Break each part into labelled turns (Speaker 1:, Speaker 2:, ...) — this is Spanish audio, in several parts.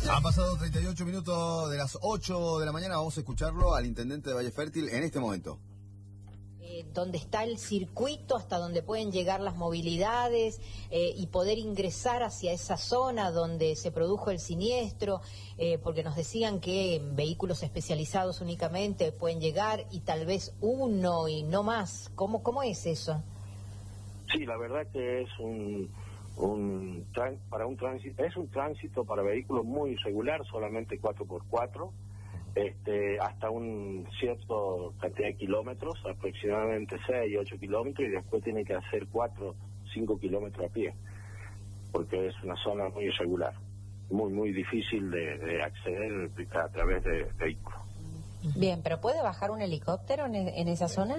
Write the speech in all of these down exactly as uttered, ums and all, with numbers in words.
Speaker 1: Han pasado treinta y ocho minutos de las ocho de la mañana. Vamos a escucharlo al intendente de Valle Fértil en este momento.
Speaker 2: Eh, donde está el circuito, hasta donde pueden llegar las movilidades eh, y poder ingresar hacia esa zona donde se produjo el siniestro, eh, porque nos decían que vehículos especializados únicamente pueden llegar y tal vez uno y no más. ¿Cómo, cómo es eso?
Speaker 3: Sí, la verdad que es un... un para un tránsito es un tránsito para vehículos muy irregular, solamente cuatro por cuatro, este hasta un cierto cantidad de kilómetros, aproximadamente seis, ocho kilómetros, y después tiene que hacer cuatro, cinco kilómetros a pie, porque es una zona muy irregular, muy muy difícil de, de acceder a través de vehículos.
Speaker 2: Bien, pero ¿puede bajar un helicóptero en, en esa zona?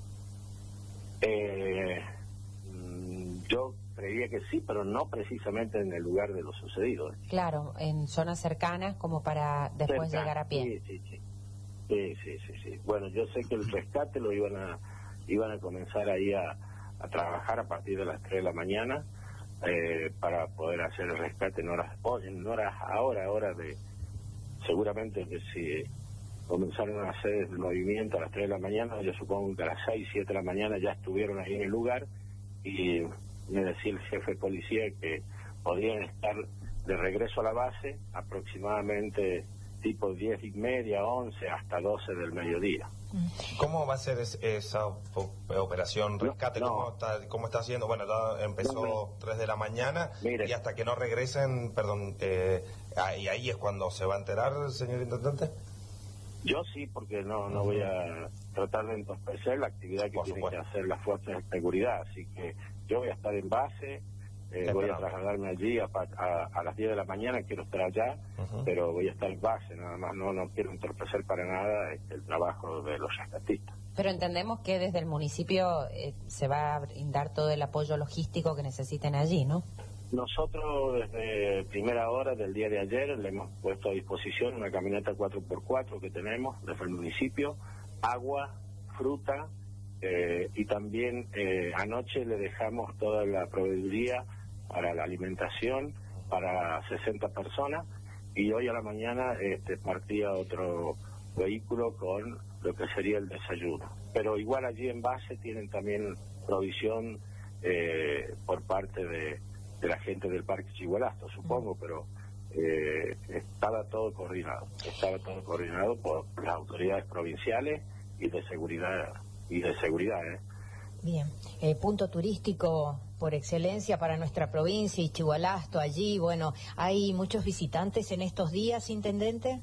Speaker 3: Eh, yo creía que sí, pero no precisamente en el lugar de lo sucedido.
Speaker 2: Claro, en zonas cercanas como para después
Speaker 3: Cerca.
Speaker 2: llegar a pie.
Speaker 3: Sí, sí, sí. Sí, sí, sí, sí. Bueno, yo sé que el rescate lo iban a iban a comenzar ahí a, a trabajar a partir de las tres de la mañana eh, para poder hacer el rescate en horas, en horas ahora, horas de... Seguramente que si comenzaron a hacer el movimiento a las tres de la mañana, yo supongo que a las seis, siete de la mañana ya estuvieron ahí en el lugar, y me decía el jefe de policía que podrían estar de regreso a la base aproximadamente tipo diez y media, once, hasta doce del mediodía.
Speaker 4: ¿Cómo va a ser es, esa operación rescate?
Speaker 3: No, no.
Speaker 4: ¿Cómo está, cómo está haciendo? Bueno, ya empezó
Speaker 3: no, no.
Speaker 4: tres de la mañana.
Speaker 3: Mire.
Speaker 4: Y hasta que no regresen, perdón, eh, y ahí es cuando se va a enterar, señor intendente.
Speaker 3: Yo sí, porque no no voy a tratar de entorpecer la actividad que
Speaker 4: Por
Speaker 3: tienen
Speaker 4: supuesto.
Speaker 3: que hacer las fuerzas de seguridad, así que yo voy a estar en base, eh, voy a trasladarme allí a, a, a las diez de la mañana, quiero estar allá, uh-huh. pero voy a estar en base, nada más, no no quiero entorpecer para nada el trabajo de los rescatistas.
Speaker 2: Pero entendemos que desde el municipio eh, se va a brindar todo el apoyo logístico que necesiten allí, ¿no?
Speaker 3: Nosotros desde primera hora del día de ayer le hemos puesto a disposición una camioneta cuatro por cuatro que tenemos desde el municipio, agua, fruta, eh, y también eh, anoche le dejamos toda la proveeduría para la alimentación para sesenta personas, y hoy a la mañana este, partía otro vehículo con lo que sería el desayuno. Pero igual allí en base tienen también provisión eh, por parte de de la gente del Parque Chigualasto, supongo, pero eh, estaba todo coordinado, estaba todo coordinado por las autoridades provinciales y de seguridad, y de seguridad, ¿eh?
Speaker 2: Bien, eh, punto turístico por excelencia para nuestra provincia y Chigualasto allí, bueno, ¿hay muchos visitantes en estos días, intendente?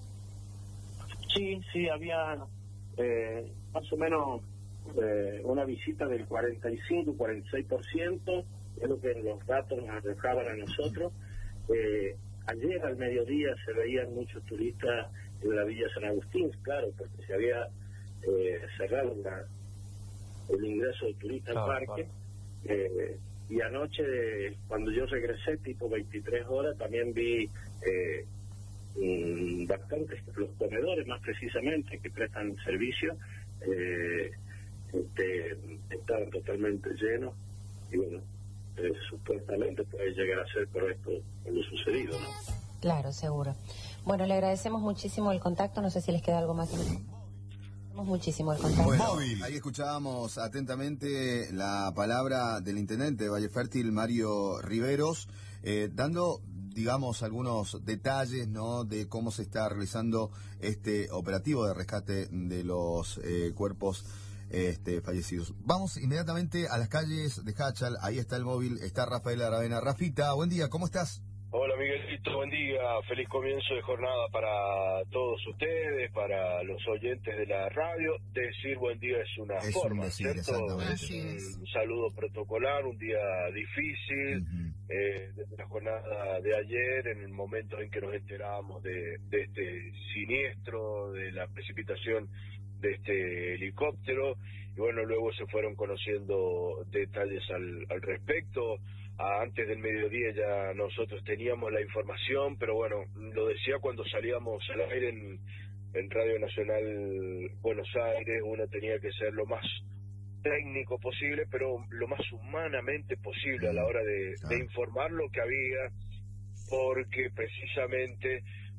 Speaker 3: Sí, sí, había eh, más o menos eh, una visita del cuarenta y cinco, cuarenta y seis por ciento, es lo que los datos nos arrojaban a nosotros. Eh, ayer al mediodía se veían muchos turistas en la Villa San Agustín, claro, porque se había eh, cerrado la, el ingreso de turistas al
Speaker 4: claro,
Speaker 3: parque.
Speaker 4: Claro.
Speaker 3: Eh, y anoche, cuando yo regresé, tipo veintitrés horas, también vi eh, mm, bastantes, los comedores más precisamente, que prestan servicio, eh, este, estaban totalmente llenos, y bueno, Eh, supuestamente puede llegar a ser por esto, por lo sucedido, ¿no?
Speaker 2: Claro, seguro. Bueno, le agradecemos muchísimo el contacto, no sé si les queda algo más. Agradecemos muchísimo el contacto.
Speaker 1: Bueno, ahí escuchábamos atentamente la palabra del intendente de Valle Fértil, Mario Riveros, eh, dando, digamos, algunos detalles, ¿no?, de cómo se está realizando este operativo de rescate de los eh, cuerpos Este, fallecidos. Vamos inmediatamente a las calles de Hachal, ahí está el móvil, está Rafael Aravena. Rafita, buen día, ¿cómo estás?
Speaker 5: Hola Miguelito, buen día, feliz comienzo de jornada para todos ustedes, para los oyentes de la radio. Decir buen día es una
Speaker 1: es
Speaker 5: forma,
Speaker 1: un decir,
Speaker 5: ¿cierto?
Speaker 1: Es
Speaker 5: un, un saludo protocolar, un día difícil, uh-huh. eh, desde la jornada de ayer, en el momento en que nos enterábamos de, de este siniestro, de la precipitación de este helicóptero, y bueno, luego se fueron conociendo detalles al, al respecto. Ah, antes del mediodía ya nosotros teníamos la información, pero bueno, lo decía cuando salíamos al aire en, en Radio Nacional Buenos Aires, uno tenía que ser lo más técnico posible, pero lo más humanamente posible a la hora de, de informar lo que había, porque precisamente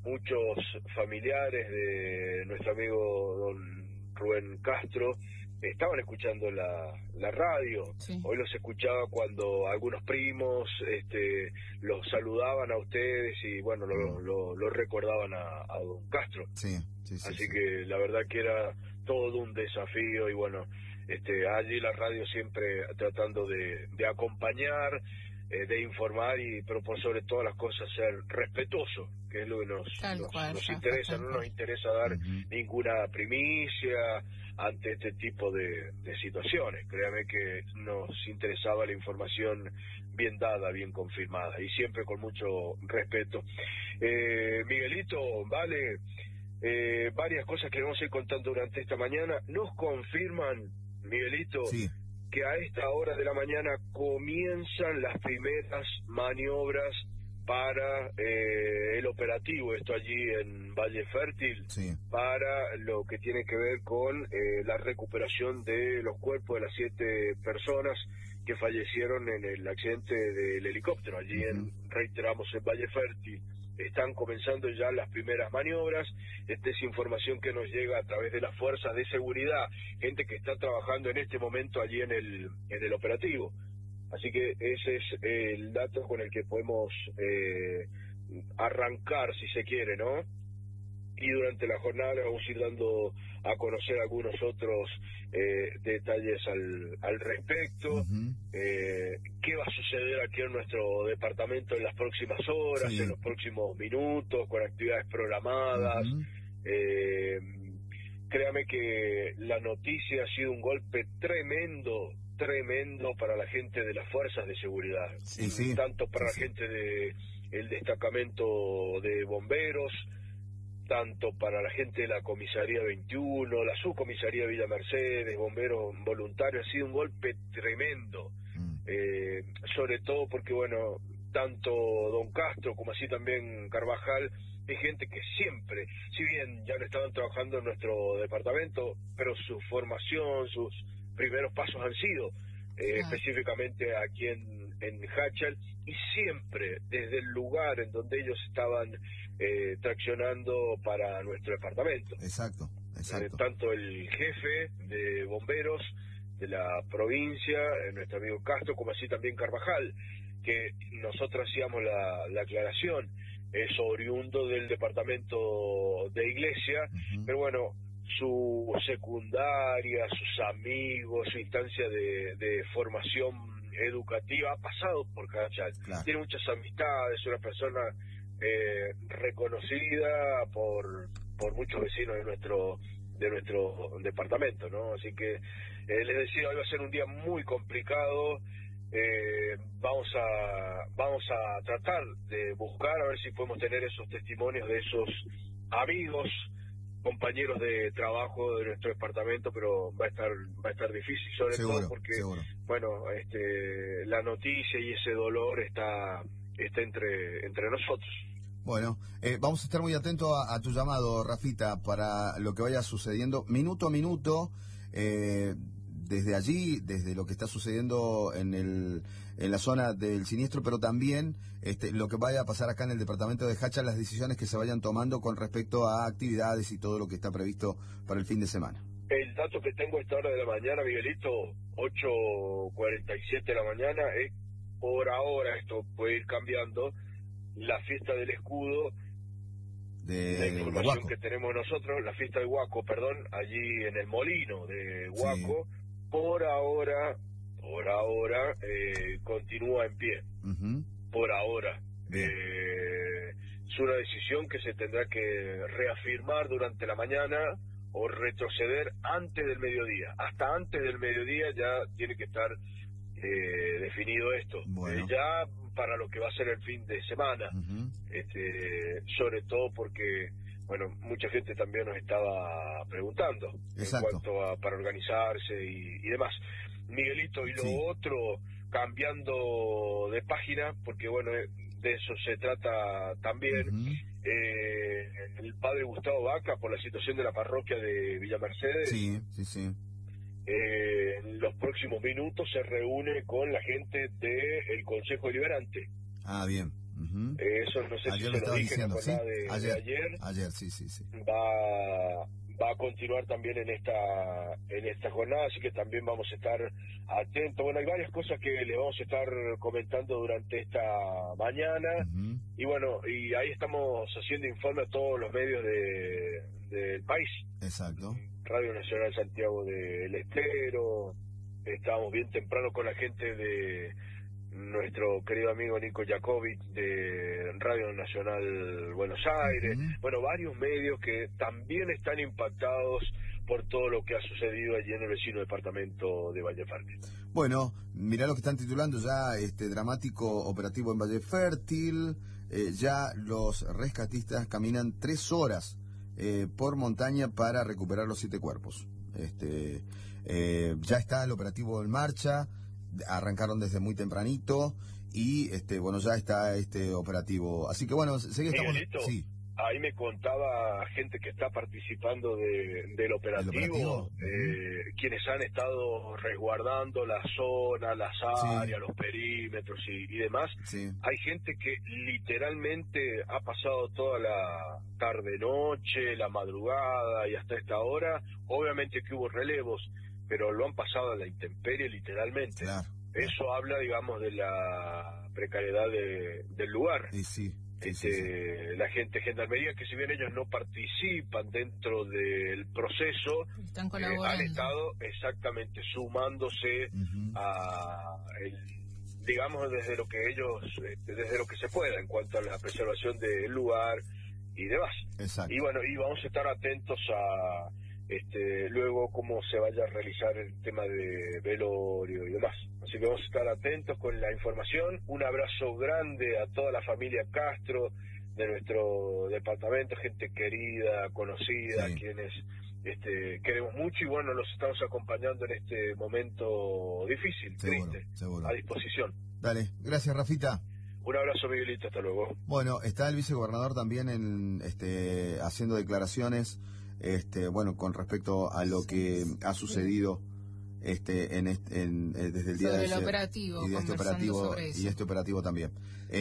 Speaker 5: muchos familiares de nuestro amigo don Rubén Castro estaban escuchando la, la radio. Sí. Hoy los escuchaba cuando algunos primos este, los saludaban a ustedes y bueno, lo, lo, lo recordaban a, a don Castro.
Speaker 1: Sí, sí, sí,
Speaker 5: Así
Speaker 1: sí.
Speaker 5: que la verdad que era todo un desafío y bueno, este, allí la radio siempre tratando de, de acompañar, eh, de informar, y pero por sobre todas las cosas ser respetuoso, que es lo que nos, nos, cual, nos interesa. No nos interesa dar uh-huh. ninguna primicia ante este tipo de, de situaciones. Créame que nos interesaba la información bien dada, bien confirmada y siempre con mucho respeto. Eh, Miguelito, vale, eh, varias cosas que vamos a ir contando durante esta mañana. Nos confirman, Miguelito,
Speaker 1: sí,
Speaker 5: que a esta hora de la mañana comienzan las primeras maniobras para eh, el operativo, esto allí en Valle Fértil,
Speaker 1: sí,
Speaker 5: para lo que tiene que ver con eh, la recuperación de los cuerpos de las siete personas que fallecieron en el accidente del helicóptero allí, uh-huh. en, reiteramos, en Valle Fértil. Están comenzando ya las primeras maniobras. Esta es información que nos llega a través de las fuerzas de seguridad, gente que está trabajando en este momento allí en el en el operativo. Así que ese es el dato con el que podemos eh, arrancar, si se quiere, ¿no? Y durante la jornada le vamos a ir dando a conocer algunos otros eh, detalles al, al respecto. Uh-huh. Eh, ¿Qué va a suceder aquí en nuestro departamento en las próximas horas, sí. en los próximos minutos, con actividades programadas? Uh-huh. Eh, créame que la noticia ha sido un golpe tremendo, tremendo para la gente de las fuerzas de seguridad.
Speaker 1: Sí, sí.
Speaker 5: Tanto para
Speaker 1: sí,
Speaker 5: la gente de el destacamento de bomberos, tanto para la gente de la comisaría veintiuno, la subcomisaría Villa Mercedes, bomberos voluntarios. Ha sido un golpe tremendo, mm. eh, sobre todo porque, bueno, tanto don Castro como así también Carvajal, hay gente que siempre, si bien ya no estaban trabajando en nuestro departamento, pero su formación, sus primeros pasos han sido eh, ah. específicamente aquí en, en Hachal, y siempre desde el lugar en donde ellos estaban eh, traccionando para nuestro departamento.
Speaker 1: Exacto, exacto.
Speaker 5: Eh, tanto el jefe de bomberos de la provincia, eh, nuestro amigo Castro, como así también Carvajal, que nosotros hacíamos la, la aclaración, es oriundo del departamento de Iglesia, uh-huh. pero bueno, su secundaria, sus amigos, su instancia de, de formación educativa ha pasado por Hachal. Claro. Tiene muchas amistades, es una persona eh, reconocida por por muchos vecinos de nuestro de nuestro departamento, ¿no? Así que eh, les decía, hoy va a ser un día muy complicado. Eh, vamos a vamos a tratar de buscar a ver si podemos tener esos testimonios de esos amigos, compañeros de trabajo de nuestro departamento, pero va a estar va a estar difícil, sobre
Speaker 1: seguro,
Speaker 5: todo porque
Speaker 1: seguro.
Speaker 5: bueno, este la noticia y ese dolor está está entre entre nosotros.
Speaker 1: Bueno, eh, vamos a estar muy atentos a, a tu llamado, Rafita, para lo que vaya sucediendo minuto a minuto, eh, desde allí, desde lo que está sucediendo en el en la zona del siniestro, pero también este, lo que vaya a pasar acá en el departamento de Hachal, las decisiones que se vayan tomando con respecto a actividades y todo lo que está previsto para el fin de semana.
Speaker 5: El dato que tengo a esta hora de la mañana, Miguelito, ocho cuarenta y siete de la mañana, es por ahora, esto puede ir cambiando, la fiesta del escudo,
Speaker 1: de
Speaker 5: la información que tenemos nosotros, la fiesta de Huaco, perdón, allí en el molino de Huaco, sí. por ahora, por ahora, eh, continúa en pie,
Speaker 1: uh-huh.
Speaker 5: por ahora. Eh, es una decisión que se tendrá que reafirmar durante la mañana o retroceder antes del mediodía. Hasta antes del mediodía ya tiene que estar eh, definido esto.
Speaker 1: Bueno.
Speaker 5: Eh, ya para lo que va a ser el fin de semana,
Speaker 1: uh-huh.
Speaker 5: este, sobre todo porque, bueno, mucha gente también nos estaba preguntando
Speaker 1: Exacto.
Speaker 5: en cuanto a para organizarse y, y demás. Miguelito, y lo
Speaker 1: sí.
Speaker 5: otro, cambiando de página, porque bueno, de eso se trata también,
Speaker 1: uh-huh.
Speaker 5: eh, el padre Gustavo Vaca, por la situación de la parroquia de Villa Mercedes,
Speaker 1: sí, sí, sí.
Speaker 5: Eh, en los próximos minutos se reúne con la gente del Consejo Deliberante.
Speaker 1: Ah, bien. Uh-huh.
Speaker 5: eh, eso no sé
Speaker 1: ayer
Speaker 5: si se lo dije
Speaker 1: diciendo,
Speaker 5: en la jornada
Speaker 1: ¿sí?
Speaker 5: de,
Speaker 1: ayer,
Speaker 5: de ayer.
Speaker 1: Ayer, sí, sí, sí.
Speaker 5: Va, va a continuar también en esta en esta jornada, así que también vamos a estar atentos. Bueno, hay varias cosas que le vamos a estar comentando durante esta mañana.
Speaker 1: Uh-huh.
Speaker 5: Y bueno, y ahí estamos haciendo informe a todos los medios de, del país.
Speaker 1: Exacto.
Speaker 5: Radio Nacional Santiago del Estero, estábamos bien temprano con la gente de nuestro querido amigo Nico Jakovic de Radio Nacional Buenos Aires, uh-huh. Bueno, varios medios que también están impactados por todo lo que ha sucedido allí en el vecino departamento de Valle Fértil.
Speaker 1: Bueno, mirá lo que están titulando ya, este dramático operativo en Valle Fértil, eh, ya los rescatistas caminan tres horas eh, por montaña para recuperar los siete cuerpos. Este, eh, ya está el operativo en marcha. Arrancaron desde muy tempranito y este bueno ya está este operativo, así que bueno, seguí estamos.
Speaker 5: Miguelito,
Speaker 1: sí.
Speaker 5: Ahí me contaba gente que está participando de, del operativo, ¿El operativo? Eh, uh-huh. Quienes han estado resguardando la zona, las áreas, sí. Los perímetros y, y demás.
Speaker 1: Sí.
Speaker 5: Hay gente que literalmente ha pasado toda la tarde-noche, la madrugada y hasta esta hora. Obviamente que hubo relevos, pero lo han pasado a la intemperie literalmente.
Speaker 1: Claro,
Speaker 5: Eso
Speaker 1: claro.
Speaker 5: habla, digamos, de la precariedad de, del lugar.
Speaker 1: Y sí, sí,
Speaker 5: este,
Speaker 1: sí, sí.
Speaker 5: La gente de Gendarmería, que si bien ellos no participan dentro del proceso,
Speaker 6: están
Speaker 5: eh, han estado exactamente sumándose
Speaker 1: uh-huh.
Speaker 5: a, el, digamos, desde lo que ellos, este, desde lo que se pueda en cuanto a la preservación del lugar y demás.
Speaker 1: Exacto.
Speaker 5: Y bueno, y vamos a estar atentos a Este, luego cómo se vaya a realizar el tema de velorio y demás. Así que vamos a estar atentos con la información. Un abrazo grande a toda la familia Castro de nuestro departamento, gente querida, conocida,
Speaker 1: sí.
Speaker 5: Quienes este, queremos mucho y bueno, los estamos acompañando en este momento difícil,
Speaker 1: seguro,
Speaker 5: triste,
Speaker 1: seguro.
Speaker 5: A disposición.
Speaker 1: Dale, gracias Rafita.
Speaker 5: Un abrazo, Miguelito, hasta luego.
Speaker 1: Bueno, está el vicegobernador también en, este, haciendo declaraciones. Este, bueno, con respecto a lo que ha sucedido este, en, este, en desde el día
Speaker 6: sobre
Speaker 1: de ayer,
Speaker 6: el operativo,
Speaker 1: y de este operativo
Speaker 6: sobre eso.
Speaker 1: y este operativo también.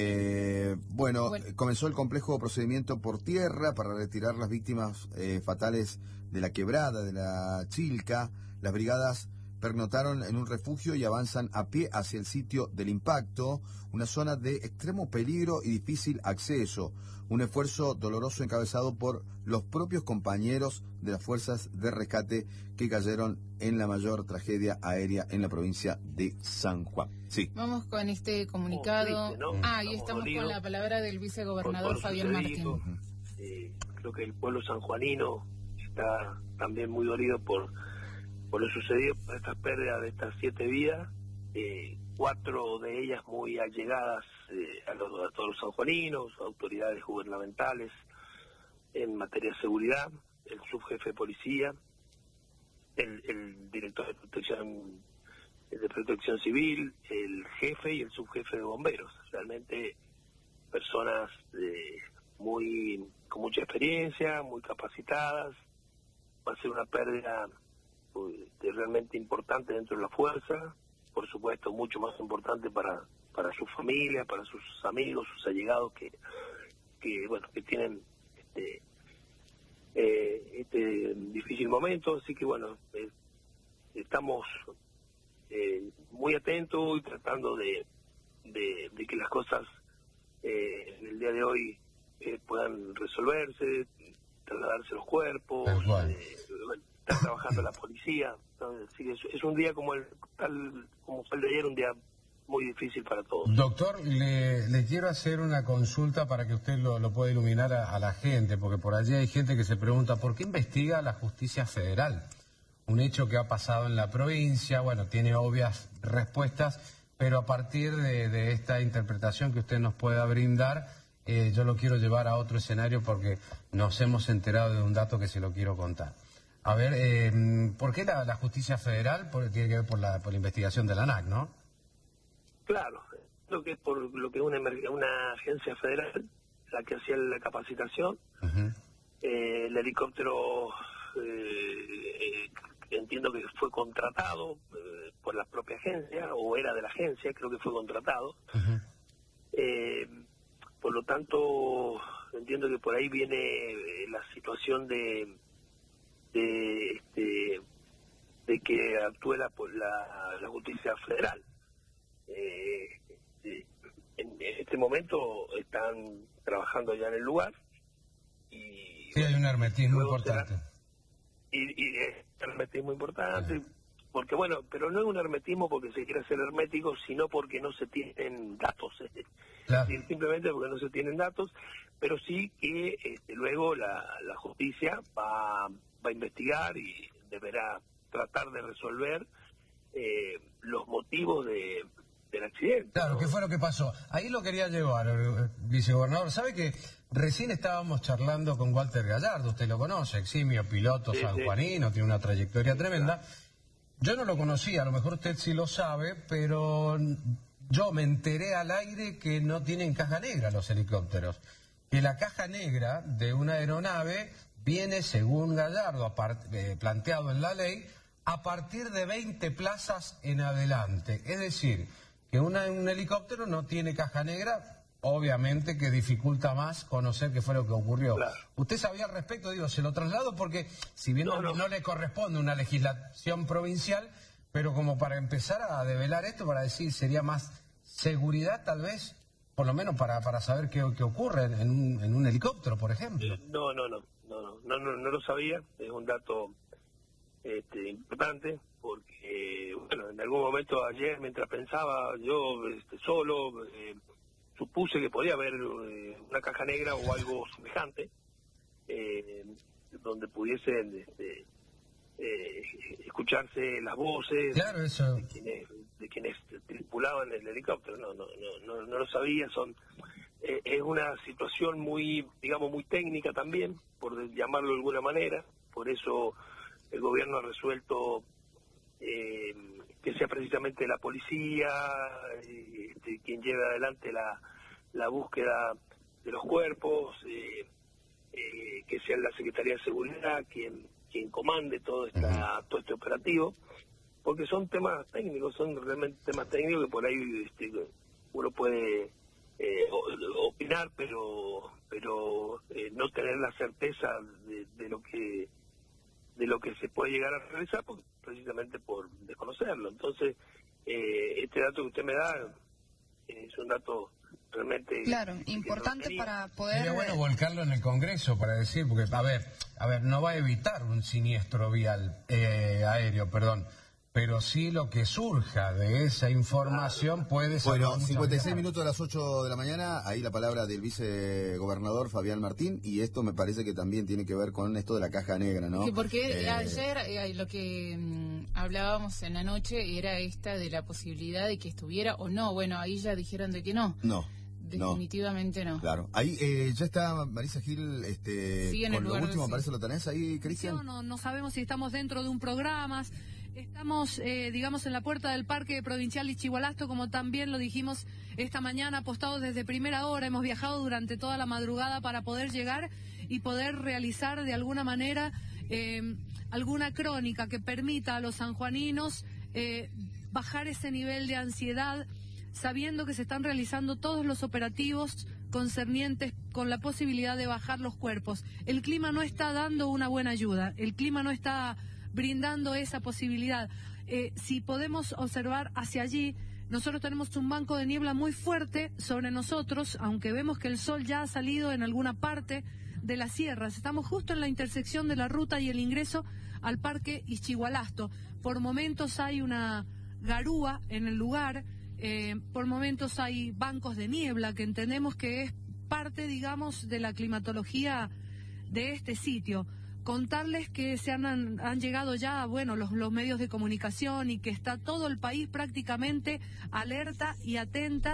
Speaker 1: Eh, bueno, bueno, comenzó el complejo procedimiento por tierra para retirar las víctimas eh, fatales de la quebrada, de la Chilca. Las brigadas pernotaron en un refugio y avanzan a pie hacia el sitio del impacto, una zona de extremo peligro y difícil acceso. Un esfuerzo doloroso encabezado por los propios compañeros de las fuerzas de rescate que cayeron en la mayor tragedia aérea en la provincia de San Juan. Sí.
Speaker 6: Vamos con este comunicado.
Speaker 7: Triste, ¿no?
Speaker 6: Ah, y estamos con la palabra del vicegobernador Fabián Martín.
Speaker 7: Uh-huh. Eh, creo que el pueblo sanjuanino está también muy dolido por, por lo sucedido, por estas pérdidas de estas siete vidas. Eh, cuatro de ellas muy allegadas eh, a, los, a todos los sanjuaninos, autoridades gubernamentales en materia de seguridad, el subjefe de policía, el, el director de protección de protección civil, el jefe y el subjefe de bomberos. Realmente personas eh, muy con mucha experiencia, muy capacitadas. Va a ser una pérdida pues, realmente importante dentro de la fuerza. Por supuesto, mucho más importante para para su familia, para sus amigos, sus allegados que que bueno que tienen este eh, este difícil momento. Así que bueno, eh, estamos eh, muy atentos y tratando de, de de que las cosas eh, en el día de hoy eh, puedan resolverse, trasladarse los cuerpos. Eh, bueno, está trabajando la policía. Así que es, es un día como el tal como fue el de ayer, un día muy difícil para todos.
Speaker 8: Doctor, le, le quiero hacer una consulta para que usted lo, lo pueda iluminar a, a la gente, porque por allí hay gente que se pregunta ¿por qué investiga la justicia federal? Un hecho que ha pasado en la provincia, bueno, tiene obvias respuestas, pero a partir de, de esta interpretación que usted nos pueda brindar, eh, yo lo quiero llevar a otro escenario porque nos hemos enterado de un dato que se lo quiero contar. A ver, eh, ¿por qué la, la justicia federal? Porque tiene que ver por la, por la investigación de la ANAC, ¿no?
Speaker 7: Claro, lo que es por lo que es una, una agencia federal la que hacía la capacitación. Uh-huh. eh, el helicóptero eh, eh, entiendo que fue contratado eh, por la propia agencia, o era de la agencia, creo que fue contratado. Uh-huh. eh, por lo tanto, entiendo que por ahí viene eh, la situación de de, este, de que actúe la, la, la justicia federal. Eh, eh, en, en este momento están trabajando ya en el lugar y
Speaker 8: sí, hay un hermetismo importante.
Speaker 7: Será, y, y es un hermetismo importante, sí. Porque bueno, pero no es un hermetismo porque se quiera ser hermético, sino porque no se tienen datos. Claro. Es decir, simplemente porque no se tienen datos, pero sí que este, luego la, la justicia va, va a investigar y deberá tratar de resolver eh, los motivos de, del accidente.
Speaker 8: Claro, ¿no? ¿Qué fue lo que pasó? Ahí lo quería llevar, el vicegobernador. ¿Sabe que recién estábamos charlando con Walter Gallardo? Usted lo conoce, eximio piloto sí, sanjuanino, sí. Tiene una trayectoria tremenda. Claro. Yo no lo conocía, a lo mejor usted sí lo sabe, pero yo me enteré al aire que no tienen caja negra los helicópteros. Que la caja negra de una aeronave viene, según Gallardo, eh, planteado en la ley, a partir de veinte plazas en adelante. Es decir, que una, un helicóptero no tiene caja negra, obviamente que dificulta más conocer qué fue lo que ocurrió. Claro. ¿Usted sabía al respecto? Digo, se lo traslado porque, si bien no, no. no le corresponde una legislación provincial, pero como para empezar a develar esto, para decir, sería más seguridad tal vez, por lo menos para, para saber qué, qué ocurre en un, en un helicóptero, por ejemplo.
Speaker 7: No, no, no, no, no, no, no, no lo sabía, es un dato este, importante, porque, bueno, en algún momento ayer, mientras pensaba yo este, solo... Eh, supuse que podía haber eh, una caja negra o algo semejante, eh, donde pudiesen este, eh, escucharse las voces
Speaker 8: claro, eso.
Speaker 7: de quienes, de quienes tripulaban el helicóptero. No, no, no, no, no lo sabía. Son eh, es una situación muy, digamos, muy técnica también, por llamarlo de alguna manera. Por eso el gobierno ha resuelto eh, que sea precisamente la policía este, quien lleve adelante la, la búsqueda de los cuerpos, eh, eh, que sea la Secretaría de Seguridad quien quien comande todo esta, todo este operativo, porque son temas técnicos, son realmente temas técnicos que por ahí este, uno puede eh, opinar, pero pero eh, no tener la certeza de, de lo que de lo que se puede llegar a realizar, porque, precisamente por desconocerlo. Entonces, eh, este dato que usted me da eh, es un dato realmente...
Speaker 9: Claro, importante no para poder...
Speaker 8: Sería bueno volcarlo en el Congreso para decir, porque, a ver, a ver, no va a evitar un siniestro vial, eh, aéreo, perdón, pero sí lo que surja de esa información puede ser...
Speaker 1: Bueno, cincuenta y seis minutos a las ocho de la mañana, ahí la palabra del vicegobernador Fabián Martín, y esto me parece que también tiene que ver con esto de la caja negra, ¿no?
Speaker 6: Sí, porque
Speaker 1: eh...
Speaker 6: ayer eh, lo que mmm, hablábamos en la noche era esta de la posibilidad de que estuviera o no. Bueno, ahí ya dijeron de que no.
Speaker 1: No.
Speaker 6: Definitivamente no. no.
Speaker 1: Claro. Ahí eh, ya está Marisa Gil este,
Speaker 6: sí,
Speaker 1: con
Speaker 6: lo
Speaker 1: último,
Speaker 6: sí.
Speaker 1: parece, ¿lo tenés ahí, Cristian?
Speaker 10: No, no, no sabemos si estamos dentro de un programa. Estamos, eh, digamos, en la puerta del Parque Provincial Ischigualasto, como también lo dijimos esta mañana, apostados desde primera hora. Hemos viajado durante toda la madrugada para poder llegar y poder realizar de alguna manera eh, alguna crónica que permita a los sanjuaninos eh, bajar ese nivel de ansiedad, sabiendo que se están realizando todos los operativos concernientes con la posibilidad de bajar los cuerpos. El clima no está dando una buena ayuda, el clima no está brindando esa posibilidad. Eh, si podemos observar hacia allí, nosotros tenemos un banco de niebla muy fuerte sobre nosotros, aunque vemos que el sol ya ha salido en alguna parte de las sierras. Estamos justo en la intersección de la ruta y el ingreso al Parque Ischigualasto. Por momentos hay una garúa en el lugar, eh, por momentos hay bancos de niebla, que entendemos que es parte, digamos, de la climatología de este sitio. Contarles que se han, han llegado ya, bueno, los, los medios de comunicación y que está todo el país prácticamente alerta y atenta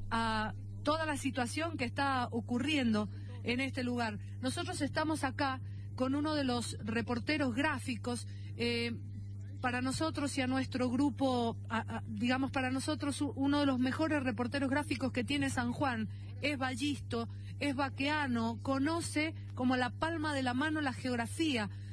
Speaker 10: a toda la situación que está ocurriendo en este lugar. Nosotros estamos acá con uno de los reporteros gráficos, eh, para nosotros y a nuestro grupo, a, a, digamos, para nosotros uno de los mejores reporteros gráficos que tiene San Juan es Ballisto, es vaqueano, conoce como la palma de la mano la geografía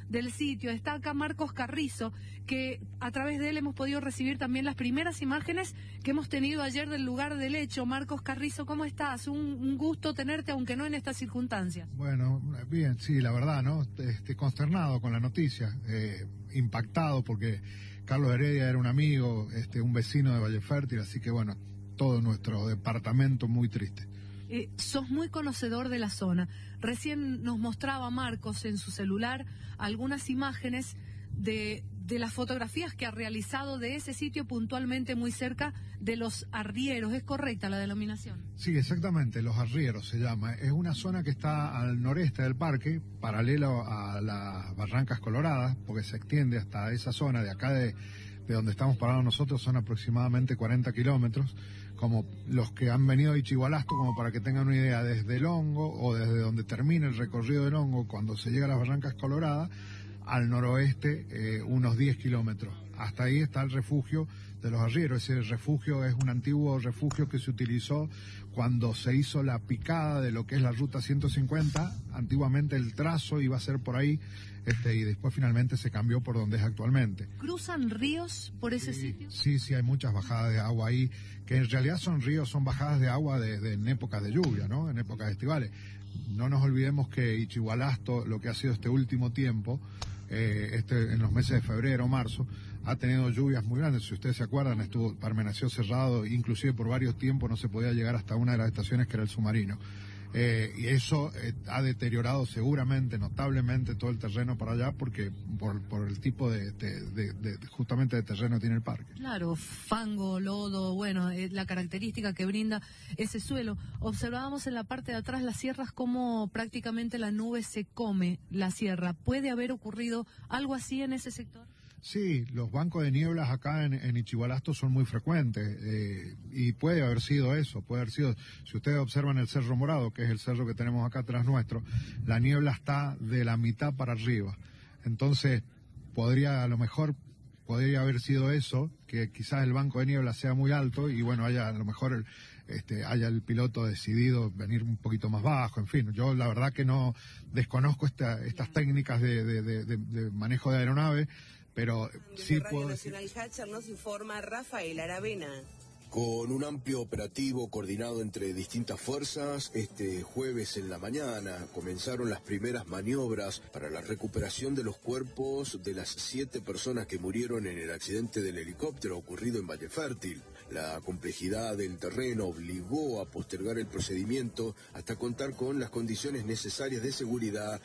Speaker 10: del sitio. Está acá Marcos Carrizo, que a través de él hemos podido recibir también las primeras imágenes que hemos tenido ayer del lugar del hecho. Marcos Carrizo, ¿cómo estás? Un, un gusto tenerte, aunque no en estas circunstancias.
Speaker 11: Bueno, bien, sí, la verdad, ¿no? Este, consternado con la noticia, eh, impactado porque Carlos Heredia era un amigo, este, un vecino de Valle Fértil, así que bueno, todo nuestro departamento muy triste.
Speaker 10: Eh, sos muy conocedor de la zona. Recién nos mostraba Marcos en su celular algunas imágenes de, de las fotografías que ha realizado de ese sitio puntualmente muy cerca de Los Arrieros. ¿Es correcta la denominación?
Speaker 11: Sí, exactamente, Los Arrieros se llama. Es una zona que está al noreste del parque, paralelo a las Barrancas Coloradas, porque se extiende hasta esa zona de acá de, de donde estamos parados nosotros, son aproximadamente cuarenta kilómetros. Como los que han venido a Ichigualasto, como para que tengan una idea, desde el Hongo o desde donde termina el recorrido del Hongo, cuando se llega a las Barrancas Coloradas, al noroeste eh, unos diez kilómetros. Hasta ahí está el refugio de Los Arrieros. Ese refugio es un antiguo refugio que se utilizó cuando se hizo la picada de lo que es la ruta ciento cincuenta. Antiguamente el trazo iba a ser por ahí, este, y después finalmente se cambió por donde es actualmente.
Speaker 10: ¿Cruzan ríos por ese
Speaker 11: sí,
Speaker 10: sitio?
Speaker 11: Sí, sí, hay muchas bajadas de agua ahí, que en realidad son ríos, son bajadas de agua de, de, en épocas de lluvia, ¿no? En épocas estivales. No nos olvidemos que Ichigualasto, lo que ha sido este último tiempo, eh, este en los meses de febrero o marzo, ha tenido lluvias muy grandes. Si ustedes se acuerdan, estuvo permaneció cerrado, inclusive por varios tiempos no se podía llegar hasta una de las estaciones que era el Submarino. Eh, y eso eh, ha deteriorado seguramente, notablemente, todo el terreno para allá, porque por, por el tipo de, de, de, de justamente de terreno que tiene el parque.
Speaker 10: Claro, fango, lodo, bueno, eh, la característica que brinda ese suelo. Observábamos en la parte de atrás las sierras cómo prácticamente la nube se come la sierra. ¿Puede haber ocurrido algo así en ese sector?
Speaker 11: Sí, los bancos de nieblas acá en, en Ichigualasto son muy frecuentes, eh, y puede haber sido eso, puede haber sido, si ustedes observan el Cerro Morado, que es el cerro que tenemos acá atrás nuestro, la niebla está de la mitad para arriba, entonces podría, a lo mejor, podría haber sido eso, que quizás el banco de niebla sea muy alto y bueno, haya a lo mejor el, este, haya el piloto decidido venir un poquito más bajo, en fin, yo la verdad que no desconozco esta, estas técnicas de, de, de, de, de manejo de aeronave, pero sí
Speaker 12: Radio
Speaker 11: puedo
Speaker 12: Nacional
Speaker 11: decir...
Speaker 12: Hatcher nos informa Rafael Aravena.
Speaker 13: Con un amplio operativo coordinado entre distintas fuerzas, este jueves en la mañana comenzaron las primeras maniobras para la recuperación de los cuerpos de las siete personas que murieron en el accidente del helicóptero ocurrido en Valle Fértil. La complejidad del terreno obligó a postergar el procedimiento hasta contar con las condiciones necesarias de seguridad